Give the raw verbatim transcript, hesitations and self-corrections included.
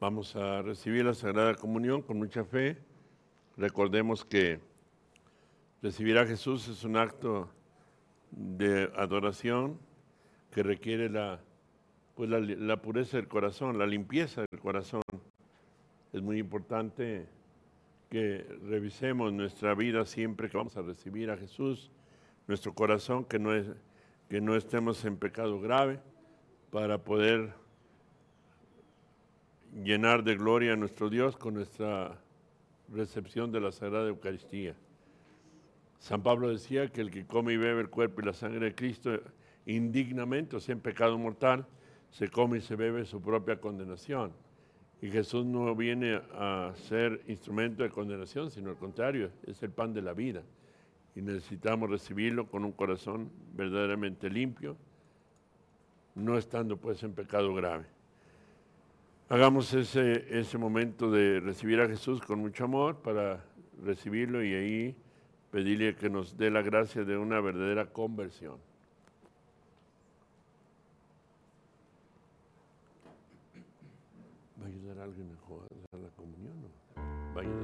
Vamos a recibir la Sagrada Comunión con mucha fe. Recordemos que recibir a Jesús es un acto de adoración que requiere la, pues la, la pureza del corazón, la limpieza del corazón. Es muy importante que revisemos nuestra vida siempre que vamos a recibir a Jesús, nuestro corazón, que no, es, que no estemos en pecado grave, para poder llenar de gloria a nuestro Dios con nuestra recepción de la Sagrada Eucaristía. San Pablo decía que el que come y bebe el cuerpo y la sangre de Cristo indignamente, o sea, en pecado mortal, se come y se bebe su propia condenación. Y Jesús no viene a ser instrumento de condenación, sino al contrario, es el pan de la vida. Y necesitamos recibirlo con un corazón verdaderamente limpio, no estando pues en pecado grave. Hagamos ese, ese momento de recibir a Jesús con mucho amor para recibirlo y ahí pedirle que nos dé la gracia de una verdadera conversión. ¿Va a ayudar a alguien a dar la comunión? ¿No? ¿Va a ayudar?